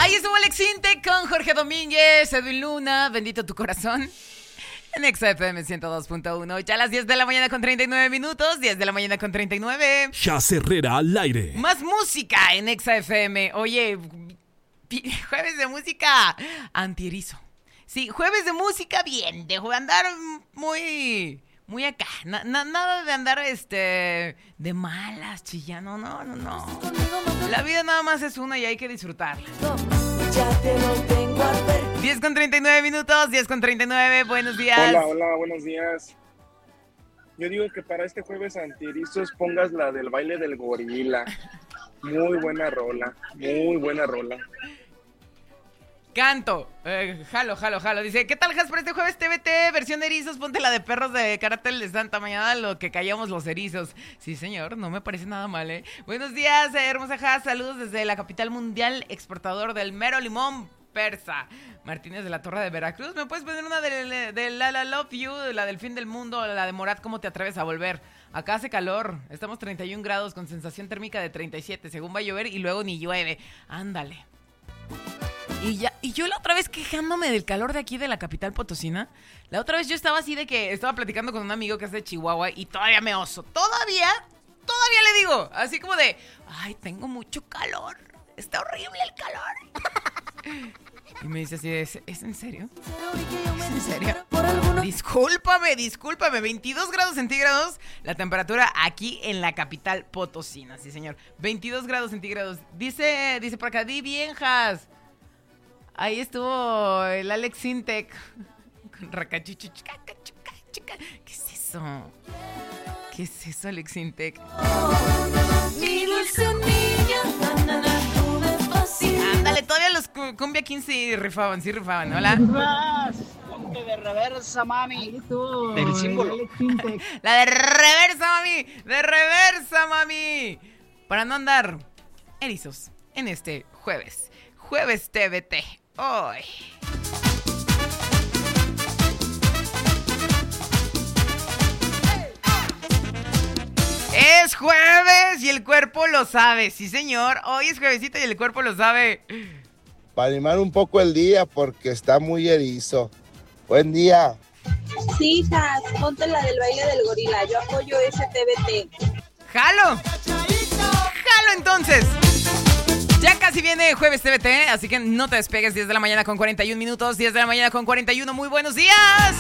Ahí estuvo Alex Sintek con Jorge Domínguez, Edwin Luna, Bendito tu corazón. En Exa FM 102.1, ya a las 10 de la mañana con 39 minutos, 10 de la mañana con 39. Jazz Herrera al aire. Más música en Exa FM. Oye, jueves de música antierizo. Sí, jueves de música bien, de andar muy acá. Nada de andar de malas, chillando. No. La vida nada más es una y hay que disfrutarla. Ya te lo tengo a ver. 10 con 39 minutos, 10 con 39, buenos días. Hola, buenos días. Yo digo que para este jueves antierizos pongas la del baile del gorila. Muy buena rola. Canto, jalo. Dice, ¿qué tal, Jas, para este jueves TVT? Versión erizos, ponte la de perros de Cártel de Santa Mañana, lo que callamos los erizos. Sí, señor, no me parece nada mal, ¿eh? Buenos días, hermosa Jas, saludos desde la capital mundial, exportador del mero limón persa. Martínez de la Torre de Veracruz, ¿me puedes poner una de La Love You, la del fin del mundo, la de Morat, ¿cómo te atreves a volver? Acá hace calor, estamos 31 grados con sensación térmica de 37, según va a llover y luego ni llueve. Ándale. Y yo la otra vez quejándome del calor de aquí de la capital potosina. La otra vez yo estaba así de que estaba platicando con un amigo que es de Chihuahua y todavía me oso. Todavía le digo, así como de, ay, tengo mucho calor. Está horrible el calor. Y me dice así, ¿es en serio? ¿Es en serio? Discúlpame, 22 grados centígrados la temperatura aquí en la capital potosina, sí señor, 22 grados centígrados. Dice por acá, di viejas. Ahí estuvo el Alex Sintek con Racachuchu. ¿Qué es eso? ¿Qué es eso, Alex Sintek? Mi dulce niña, tú despacito. Ándale, todavía los Cumbia 15 sí rifaban. Hola. Ponte de reversa, mami. Del símbolo. La de reversa, mami. Para no andar erizos en este jueves TVT. Hoy. Es jueves y el cuerpo lo sabe, sí señor. Hoy es juevesito y el cuerpo lo sabe. Para animar un poco el día porque está muy erizo. Buen día. Sí, hijas, ponte la del baile del gorila. Yo apoyo ese TVT. ¡Jalo entonces! Ya casi viene jueves TVT, así que no te despegues. 10 de la mañana con 41 minutos, 10 de la mañana con 41. Muy buenos días.